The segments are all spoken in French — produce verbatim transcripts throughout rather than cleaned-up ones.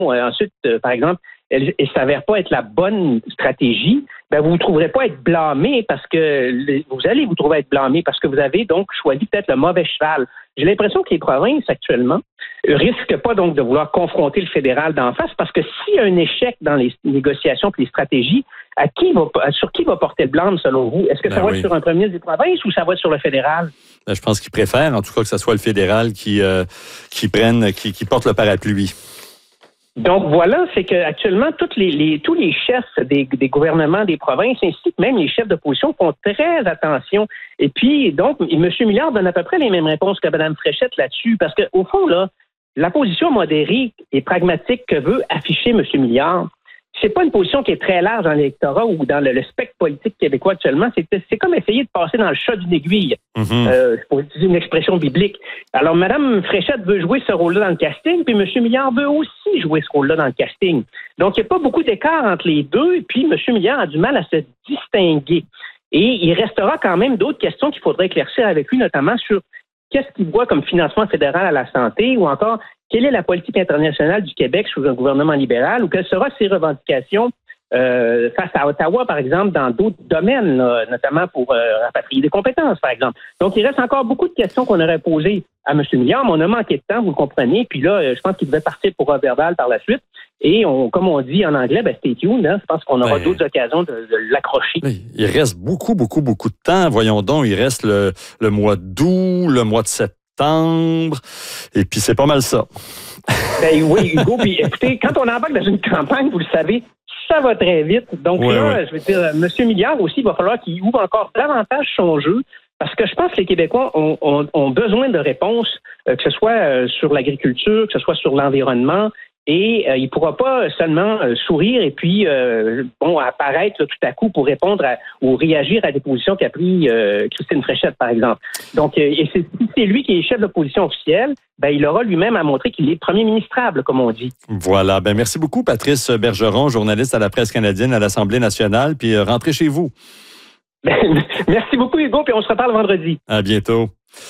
euh, ensuite, euh, par exemple, elle ne s'avère pas être la bonne stratégie, ben vous ne trouverez pas être blâmé parce que vous allez vous trouver être blâmé parce que vous avez donc choisi peut-être le mauvais cheval. J'ai l'impression que les provinces actuellement risquent pas donc de vouloir confronter le fédéral d'en face parce que s'il y a un échec dans les négociations et les stratégies, à qui va, sur qui va porter le blâme selon vous? Est-ce que ça ben va oui. être sur un premier ministre des provinces ou ça va être sur le fédéral? Ben, je pense qu'ils préfèrent, en tout cas, que ce soit le fédéral qui, euh, qui prenne, qui, qui porte le parapluie. Donc voilà, c'est qu'actuellement, toutes les, les, tous les chefs des, des gouvernements des provinces, ainsi que même les chefs d'opposition, font très attention. Et puis, donc, M. Milliard donne à peu près les mêmes réponses que Mme Fréchette là-dessus, parce qu'au fond, là, la position modérée et pragmatique que veut afficher M. Milliard, c'est pas une position qui est très large dans l'électorat ou dans le, le spectre politique québécois actuellement. C'est, c'est comme essayer de passer dans le chat d'une aiguille, mm-hmm. euh, pour utiliser une expression biblique. Alors, Mme Fréchette veut jouer ce rôle-là dans le casting, puis M. Milliard veut aussi jouer ce rôle-là dans le casting. Donc, il n'y a pas beaucoup d'écart entre les deux, et puis M. Milliard a du mal à se distinguer. Et il restera quand même d'autres questions qu'il faudrait éclaircir avec lui, notamment sur qu'est-ce qu'il voit comme financement fédéral à la santé, ou encore quelle est la politique internationale du Québec sous un gouvernement libéral, ou quelles seront ses revendications euh, face à Ottawa, par exemple, dans d'autres domaines, là, notamment pour euh, rapatrier des compétences, par exemple. Donc, il reste encore beaucoup de questions qu'on aurait posées à M. Milliard, mais on a manqué de temps, vous le comprenez, puis là, je pense qu'il devait partir pour Roberval par la suite. Et on, comme on dit en anglais, ben stay tuned, hein, je pense qu'on aura ben, d'autres occasions de, de l'accrocher. Il reste beaucoup, beaucoup, beaucoup de temps. Voyons donc, il reste le, le mois d'août, le mois de septembre, et puis c'est pas mal ça. Ben oui, Hugo, puis écoutez, quand on embarque dans une campagne, vous le savez, ça va très vite. Donc oui, là, oui. je veux dire, M. Milliard aussi, il va falloir qu'il ouvre encore davantage son jeu, parce que je pense que les Québécois ont, ont, ont besoin de réponses, euh, que ce soit euh, sur l'agriculture, que ce soit sur l'environnement. Et euh, il ne pourra pas seulement euh, sourire et puis euh, bon apparaître là, tout à coup pour répondre à, ou réagir à des positions qu'a pris euh, Christine Fréchette, par exemple. Donc, euh, et c'est, si c'est lui qui est chef d'opposition officielle, ben, il aura lui-même à montrer qu'il est premier ministrable, comme on dit. Voilà. Ben, merci beaucoup, Patrice Bergeron, journaliste à la Presse canadienne à l'Assemblée nationale. Puis euh, rentrez chez vous. Ben, merci beaucoup, Hugo, puis on se reparle vendredi. À bientôt.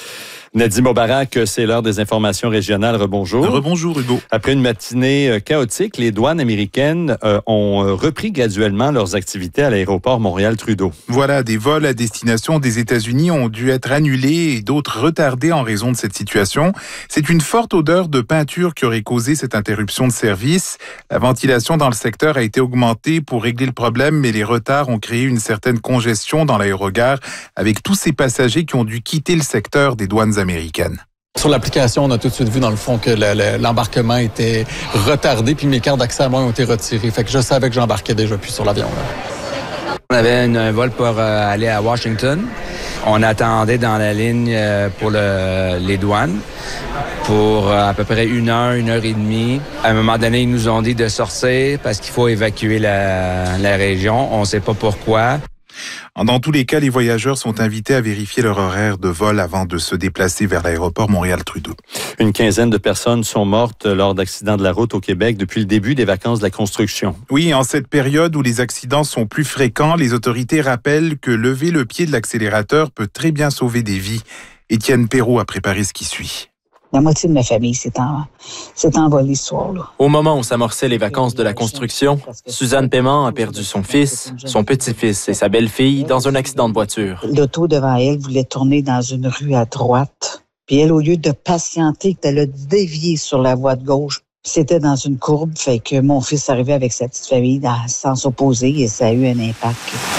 Nadim Obarak, c'est l'heure des informations régionales. Rebonjour. Rebonjour, Hugo. Après une matinée chaotique, les douanes américaines euh, ont repris graduellement leurs activités à l'aéroport Montréal-Trudeau. Voilà, des vols à destination des États-Unis ont dû être annulés et d'autres retardés en raison de cette situation. C'est une forte odeur de peinture qui aurait causé cette interruption de service. La ventilation dans le secteur a été augmentée pour régler le problème, mais les retards ont créé une certaine congestion dans l'aérogare avec tous ces passagers qui ont dû quitter le secteur des douanes américaine. Sur l'application, on a tout de suite vu dans le fond que le, le, l'embarquement était retardé, puis mes cartes d'accès à moi ont été retirées. Fait que je savais que j'embarquais déjà plus sur l'avion. Là. On avait une, un vol pour euh, aller à Washington. On attendait dans la ligne euh, pour le, les douanes pour euh, à peu près une heure, une heure et demie. À un moment donné, ils nous ont dit de sortir parce qu'il faut évacuer la, la région. On ne sait pas pourquoi. Dans tous les cas, les voyageurs sont invités à vérifier leur horaire de vol avant de se déplacer vers l'aéroport Montréal-Trudeau. Une quinzaine de personnes sont mortes lors d'accidents de la route au Québec depuis le début des vacances de la construction. Oui, en cette période où les accidents sont plus fréquents, les autorités rappellent que lever le pied de l'accélérateur peut très bien sauver des vies. Étienne Perrault a préparé ce qui suit. La moitié de ma famille s'est, en, s'est envolée ce soir-là. Au moment où s'amorçaient les vacances de la construction, Suzanne Paiement a perdu son fils, son petit-fils et sa belle-fille dans un accident de voiture. L'auto devant elle voulait tourner dans une rue à droite. Puis elle, au lieu de patienter, elle a dévié sur la voie de gauche. C'était dans une courbe, fait que mon fils arrivait avec sa petite famille dans, sans s'opposer et ça a eu un impact.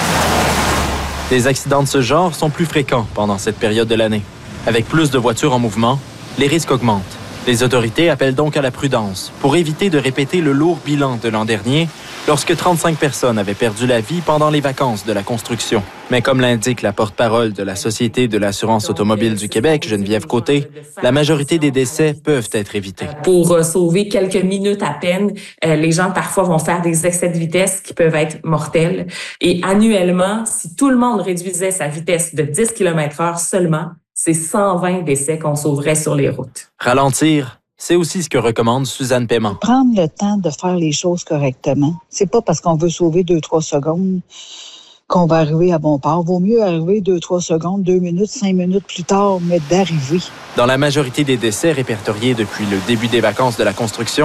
Les accidents de ce genre sont plus fréquents pendant cette période de l'année. Avec plus de voitures en mouvement, les risques augmentent. Les autorités appellent donc à la prudence pour éviter de répéter le lourd bilan de l'an dernier lorsque trente-cinq personnes avaient perdu la vie pendant les vacances de la construction. Mais comme l'indique la porte-parole de la Société de l'assurance automobile du Québec, Geneviève Côté, la majorité des décès peuvent être évités. Pour euh, sauver quelques minutes à peine, euh, les gens parfois vont faire des excès de vitesse qui peuvent être mortels. Et annuellement, si tout le monde réduisait sa vitesse de dix kilomètres heure seulement, c'est cent vingt décès qu'on sauverait sur les routes. Ralentir, c'est aussi ce que recommande Suzanne Paiement. Prendre le temps de faire les choses correctement. C'est pas parce qu'on veut sauver deux, trois secondes qu'on va arriver à bon port. Vaut mieux arriver deux, trois secondes, deux minutes, cinq minutes plus tard, mais d'arriver. Dans la majorité des décès répertoriés depuis le début des vacances de la construction,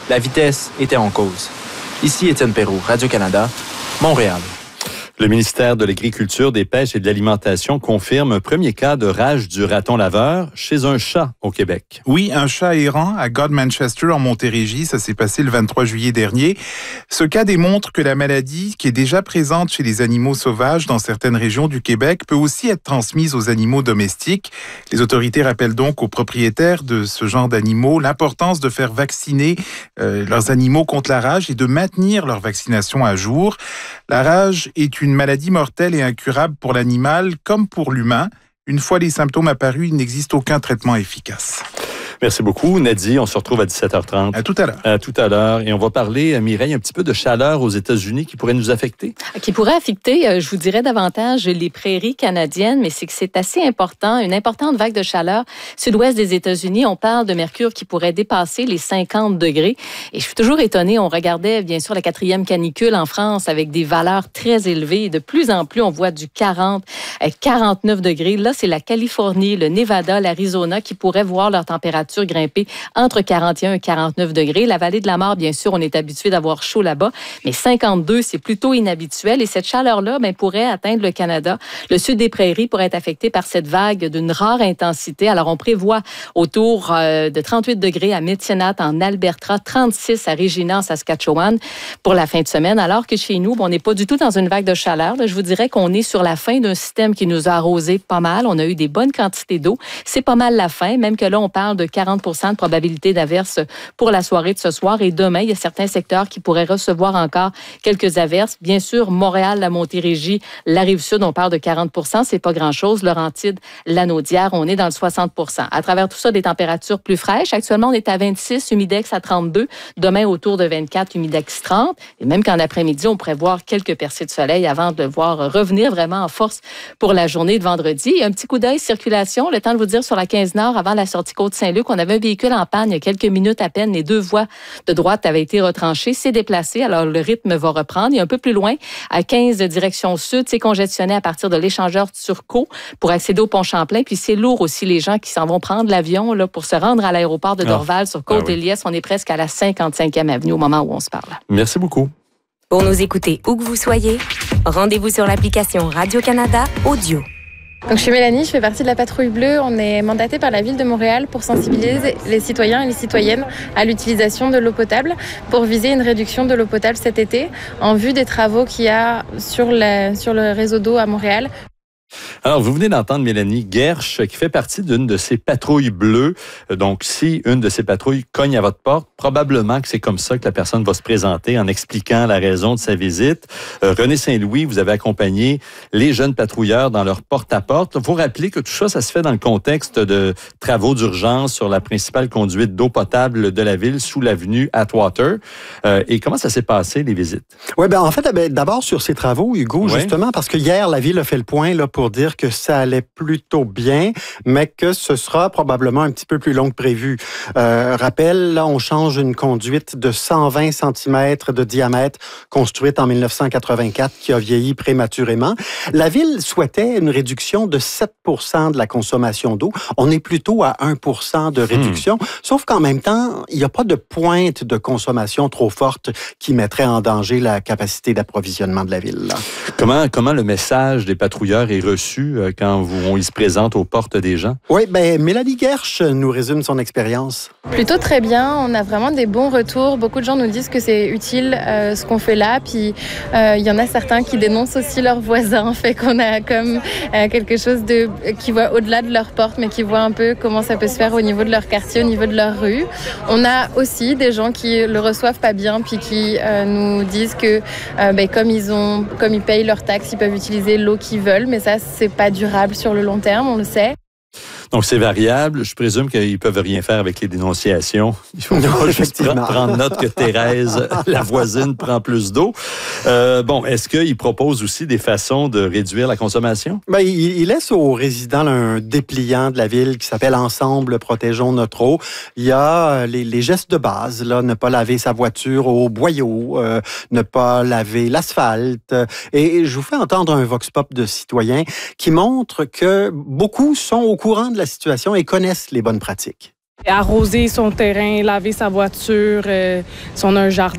La vitesse était en cause. Ici Étienne Perrault, Radio-Canada, Montréal. Le ministère de l'Agriculture, des Pêches et de l'Alimentation confirme un premier cas de rage du raton laveur chez un chat au Québec. Oui, un chat errant à Godmanchester en Montérégie. Ça s'est passé le vingt-trois juillet dernier. Ce cas démontre que la maladie, qui est déjà présente chez les animaux sauvages dans certaines régions du Québec, peut aussi être transmise aux animaux domestiques. Les autorités rappellent donc aux propriétaires de ce genre d'animaux l'importance de faire vacciner euh, leurs animaux contre la rage et de maintenir leur vaccination à jour. La rage est une maladie mortelle et incurable pour l'animal comme pour l'humain. Une fois les symptômes apparus, il n'existe aucun traitement efficace. Merci beaucoup, Nadie. On se retrouve à dix-sept heures trente. À tout à l'heure. À tout à l'heure. Et on va parler, Mireille, un petit peu de chaleur aux États-Unis qui pourrait nous affecter. Qui pourrait affecter, je vous dirais davantage, les prairies canadiennes, mais c'est que c'est assez important. Une importante vague de chaleur sud-ouest des États-Unis. On parle de mercure qui pourrait dépasser les cinquante degrés. Et je suis toujours étonnée. On regardait, bien sûr, la quatrième canicule en France avec des valeurs très élevées. Et de plus en plus, on voit du quarante, quarante-neuf degrés. Là, c'est la Californie, le Nevada, l'Arizona qui pourraient voir leur température grimper entre quarante et un et quarante-neuf degrés. La vallée de la Mort, bien sûr, on est habitué d'avoir chaud là-bas, mais cinquante-deux, c'est plutôt inhabituel. Et cette chaleur-là ben, pourrait atteindre le Canada. Le sud des prairies pourrait être affecté par cette vague d'une rare intensité. Alors, on prévoit autour euh, de trente-huit degrés à Medicine Hat, en Alberta, trente-six à Regina, en Saskatchewan, pour la fin de semaine. Alors que chez nous, bon, on n'est pas du tout dans une vague de chaleur. Là, je vous dirais qu'on est sur la fin d'un système qui nous a arrosé pas mal. On a eu des bonnes quantités d'eau. C'est pas mal la fin, même que là, on parle de quarante pour cent de probabilité d'averse pour la soirée de ce soir. Et demain, il y a certains secteurs qui pourraient recevoir encore quelques averses. Bien sûr, Montréal, la Montérégie, la Rive-Sud, on parle de quarante pour cent. C'est pas grand-chose. Laurentides, Lanaudière, on est dans le soixante pour cent. À travers tout ça, des températures plus fraîches. Actuellement, on est à vingt-six, humidex à trente-deux. Demain, autour de vingt-quatre, humidex trente. Et même qu'en après-midi, on pourrait voir quelques percées de soleil avant de voir revenir vraiment en force pour la journée de vendredi. Et un petit coup d'œil circulation. Le temps de vous dire sur la quinze Nord, avant la sortie Côte-Saint-Luc, on avait un véhicule en panne il y a quelques minutes à peine. Les deux voies de droite avaient été retranchées. C'est déplacé. Alors, le rythme va reprendre. Et un peu plus loin, à quinze direction sud, c'est congestionné à partir de l'échangeur Turcot pour accéder au pont Champlain. Puis, c'est lourd aussi, les gens qui s'en vont prendre l'avion là, pour se rendre à l'aéroport de Dorval sur Côte-Elias. Ah oui. On est presque à la cinquante-cinquième avenue au moment où on se parle. Merci beaucoup. Pour nous écouter où que vous soyez, rendez-vous sur l'application Radio-Canada Audio. Donc, je suis Mélanie, je fais partie de la Patrouille Bleue. On est mandaté par la Ville de Montréal pour sensibiliser les citoyens et les citoyennes à l'utilisation de l'eau potable pour viser une réduction de l'eau potable cet été en vue des travaux qu'il y a sur, la, sur le réseau d'eau à Montréal. Alors, vous venez d'entendre Mélanie Guerche, qui fait partie d'une de ces patrouilles bleues. Donc, si une de ces patrouilles cogne à votre porte, probablement que c'est comme ça que la personne va se présenter en expliquant la raison de sa visite. Euh, René Saint-Louis, vous avez accompagné les jeunes patrouilleurs dans leur porte-à-porte. Vous rappelez que tout ça, ça se fait dans le contexte de travaux d'urgence sur la principale conduite d'eau potable de la ville sous l'avenue Atwater. Euh, et comment ça s'est passé, les visites? Oui, ben en fait, ben, d'abord sur ces travaux, Hugo, ouais. justement, parce que hier, la ville a fait le point là, pour dire que ça allait plutôt bien, mais que ce sera probablement un petit peu plus long que prévu. Euh, rappel, là, on change une conduite de cent vingt centimètres de diamètre construite en dix-neuf cent quatre-vingt-quatre qui a vieilli prématurément. La ville souhaitait une réduction de sept pour cent de la consommation d'eau. On est plutôt à un pour cent de réduction, mmh. sauf qu'en même temps, il n'y a pas de pointe de consommation trop forte qui mettrait en danger la capacité d'approvisionnement de la ville. Là. Comment, comment le message des patrouilleurs est reçu quand vous, on, ils se présentent aux portes des gens? Oui, bien, Mélanie Guerche nous résume son expérience. Plutôt très bien. On a vraiment des bons retours. Beaucoup de gens nous disent que c'est utile euh, ce qu'on fait là. Puis, il euh, y en a certains qui dénoncent aussi leurs voisins. Fait qu'on a comme euh, quelque chose de, qui voit au-delà de leur porte, mais qui voit un peu comment ça peut se faire au niveau de leur quartier, au niveau de leur rue. On a aussi des gens qui le reçoivent pas bien, puis qui euh, nous disent que euh, ben, comme, ils ont, comme ils payent leurs taxes, ils peuvent utiliser l'eau qu'ils veulent. Mais ça, c'est pas durable sur le long terme, on le sait. Donc, c'est variable. Je présume qu'ils ne peuvent rien faire avec les dénonciations. Il faut non, juste prendre note que Thérèse, la voisine, prend plus d'eau. Euh, bon, est-ce qu'il propose aussi des façons de réduire la consommation? Ben, il, il laisse aux résidents là, un dépliant de la ville qui s'appelle « Ensemble, protégeons notre eau ». Il y a les, les gestes de base, là, ne pas laver sa voiture au boyau, euh, ne pas laver l'asphalte. Et je vous fais entendre un vox pop de citoyens qui montre que beaucoup sont au courant de la situation et connaissent les bonnes pratiques. Arroser son terrain, laver sa voiture, euh, si on a un jardin.